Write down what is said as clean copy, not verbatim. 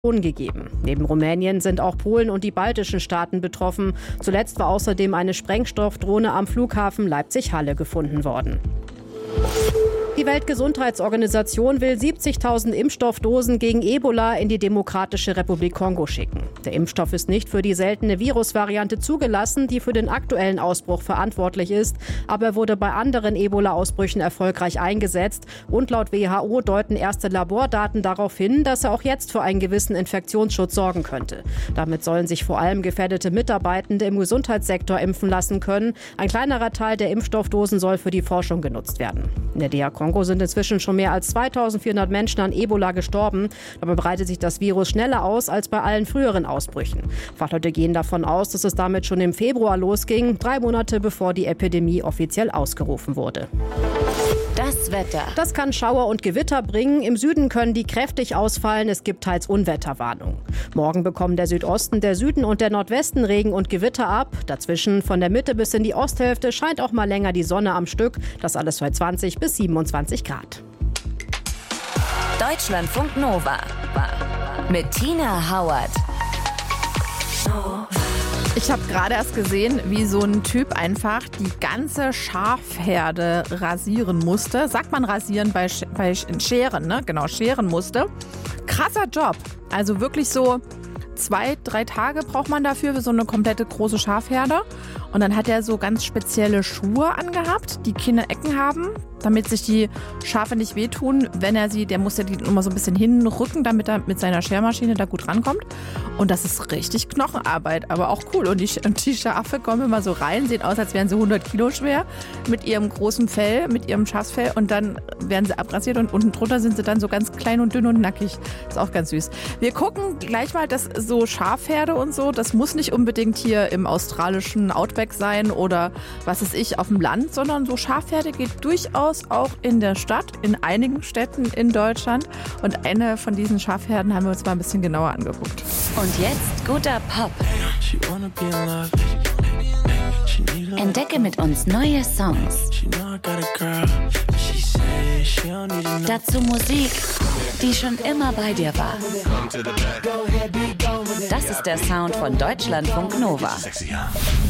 gegeben. Neben Rumänien sind auch Polen und die baltischen Staaten betroffen. Zuletzt war außerdem eine Sprengstoffdrohne am Flughafen Leipzig-Halle gefunden worden. Die Weltgesundheitsorganisation will 70.000 Impfstoffdosen gegen Ebola in die Demokratische Republik Kongo schicken. Der Impfstoff ist nicht für die seltene Virusvariante zugelassen, die für den aktuellen Ausbruch verantwortlich ist, aber er wurde bei anderen Ebola-Ausbrüchen erfolgreich eingesetzt und laut WHO deuten erste Labordaten darauf hin, dass er auch jetzt für einen gewissen Infektionsschutz sorgen könnte. Damit sollen sich vor allem gefährdete Mitarbeitende im Gesundheitssektor impfen lassen können. Ein kleinerer Teil der Impfstoffdosen soll für die Forschung genutzt werden. In der DR Kongo sind inzwischen schon mehr als 2.400 Menschen an Ebola gestorben. Dabei breitet sich das Virus schneller aus als bei allen früheren Ausbrüchen. Fachleute gehen davon aus, dass es damit schon im Februar losging, 3 Monate bevor die Epidemie offiziell ausgerufen wurde. Das Wetter. Das kann Schauer und Gewitter bringen. Im Süden können die kräftig ausfallen. Es gibt teils Unwetterwarnungen. Morgen bekommen der Südosten, der Süden und der Nordwesten Regen und Gewitter ab. Dazwischen von der Mitte bis in die Osthälfte scheint auch mal länger die Sonne am Stück. Das alles bei 20 bis 27 Grad. Deutschlandfunk Nova mit Tina Hauert. Ich habe gerade erst gesehen, wie so ein Typ einfach die ganze Schafherde rasieren musste. Sagt man rasieren bei Scheren, ne? Genau, scheren musste. Krasser Job. Also wirklich so 2-3 Tage braucht man dafür für so eine komplette große Schafherde. Und dann hat er so ganz spezielle Schuhe angehabt, die keine Ecken haben, damit sich die Schafe nicht wehtun, wenn er sie, der muss ja die immer so ein bisschen hinrücken, damit er mit seiner Schermaschine da gut rankommt. Und das ist richtig Knochenarbeit, aber auch cool. Und die Schafe kommen immer so rein, sehen aus, als wären sie 100 Kilo schwer, mit ihrem großen Fell, mit ihrem Schafsfell. Und dann werden sie abrasiert und unten drunter sind sie dann so ganz klein und dünn und nackig. Ist auch ganz süß. Wir gucken gleich mal, dass so Schafherde und so, das muss nicht unbedingt hier im australischen Outback sein oder was weiß ich, auf dem Land, sondern so Schafherde geht durchaus auch in der Stadt, in einigen Städten in Deutschland. Und eine von diesen Schafherden haben wir uns mal ein bisschen genauer angeguckt. Und jetzt guter Pop. Entdecke mit uns neue Songs. Dazu Musik, die schon immer bei dir war. Das ist der Sound von Deutschlandfunk Nova.